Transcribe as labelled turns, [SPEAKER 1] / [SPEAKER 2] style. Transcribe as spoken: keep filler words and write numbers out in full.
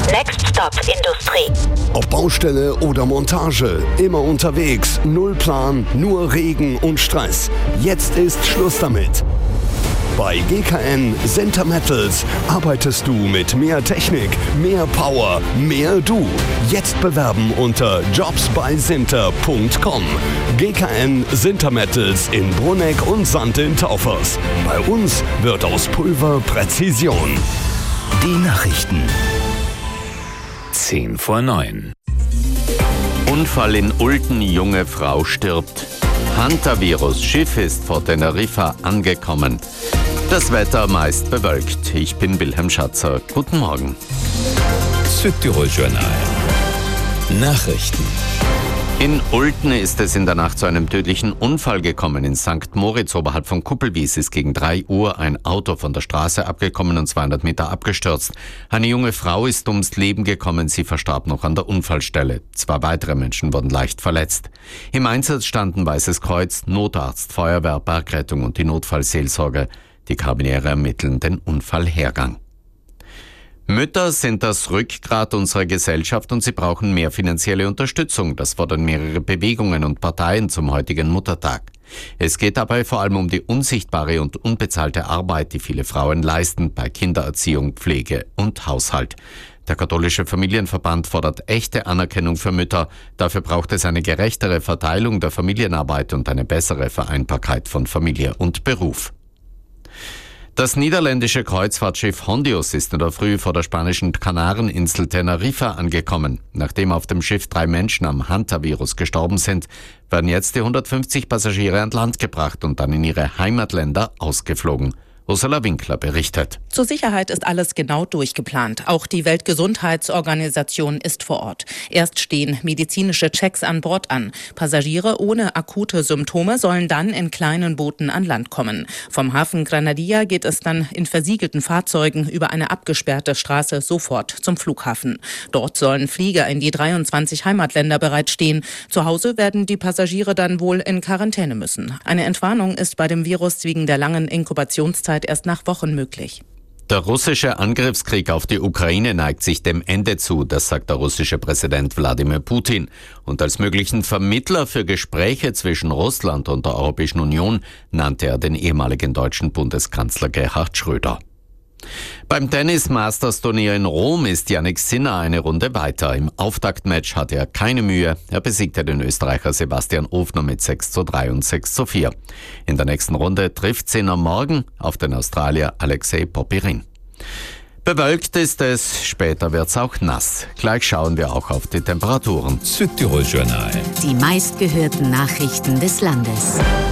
[SPEAKER 1] Next Stop Industrie.
[SPEAKER 2] Ob Baustelle oder Montage, immer unterwegs, null Plan, nur Regen und Stress. Jetzt ist Schluss damit. Bei G K N Sinter Metals arbeitest du mit mehr Technik, mehr Power, mehr du. Jetzt bewerben unter jobs bei sinter punkt com. G K N Sinter Metals in Brunegg und Sand in Taufers. Bei uns wird aus Pulver Präzision.
[SPEAKER 3] Die Nachrichten. Zehn vor neun.
[SPEAKER 4] Unfall in Ulten, junge Frau stirbt. Hantavirus, Schiff ist vor Teneriffa angekommen. Das Wetter meist bewölkt. Ich bin Wilhelm Schatzer. Guten Morgen.
[SPEAKER 3] Südtirol Journal. Nachrichten.
[SPEAKER 4] In Ulten ist es in der Nacht zu einem tödlichen Unfall gekommen. In Sankt Moritz oberhalb von Kuppelwies ist gegen drei Uhr ein Auto von der Straße abgekommen und zweihundert Meter abgestürzt. Eine junge Frau ist ums Leben gekommen. Sie verstarb noch an der Unfallstelle. Zwei weitere Menschen wurden leicht verletzt. Im Einsatz standen Weißes Kreuz, Notarzt, Feuerwehr, Bergrettung und die Notfallseelsorge. Die Karabiniere ermitteln den Unfallhergang. Mütter sind das Rückgrat unserer Gesellschaft und sie brauchen mehr finanzielle Unterstützung. Das fordern mehrere Bewegungen und Parteien zum heutigen Muttertag. Es geht dabei vor allem um die unsichtbare und unbezahlte Arbeit, die viele Frauen leisten bei Kindererziehung, Pflege und Haushalt. Der katholische Familienverband fordert echte Anerkennung für Mütter. Dafür braucht es eine gerechtere Verteilung der Familienarbeit und eine bessere Vereinbarkeit von Familie und Beruf. Das niederländische Kreuzfahrtschiff Hondius ist in der Früh vor der spanischen Kanareninsel Teneriffa angekommen. Nachdem auf dem Schiff drei Menschen am Hantavirus gestorben sind, werden jetzt die hundertfünfzig Passagiere an Land gebracht und dann in ihre Heimatländer ausgeflogen. Ursula Winkler berichtet.
[SPEAKER 5] Zur Sicherheit ist alles genau durchgeplant. Auch die Weltgesundheitsorganisation ist vor Ort. Erst stehen medizinische Checks an Bord an. Passagiere ohne akute Symptome sollen dann in kleinen Booten an Land kommen. Vom Hafen Granadilla geht es dann in versiegelten Fahrzeugen über eine abgesperrte Straße sofort zum Flughafen. Dort sollen Flieger in die dreiundzwanzig Heimatländer bereitstehen. Zu Hause werden die Passagiere dann wohl in Quarantäne müssen. Eine Entwarnung ist bei dem Virus wegen der langen Inkubationszeit erst nach Wochen möglich.
[SPEAKER 4] Der russische Angriffskrieg auf die Ukraine neigt sich dem Ende zu, das sagt der russische Präsident Wladimir Putin. Und als möglichen Vermittler für Gespräche zwischen Russland und der Europäischen Union nannte er den ehemaligen deutschen Bundeskanzler Gerhard Schröder. Beim Tennis-Masters-Turnier in Rom ist Jannik Sinner eine Runde weiter. Im Auftaktmatch hatte er keine Mühe. Er besiegte den Österreicher Sebastian Ofner mit sechs zu drei und sechs zu vier. In der nächsten Runde trifft Sinner morgen auf den Australier Alexei Popyrin. Bewölkt ist es, später wird's auch nass. Gleich schauen wir auch auf die Temperaturen.
[SPEAKER 3] Südtirol Journal.
[SPEAKER 1] Die meistgehörten Nachrichten des Landes.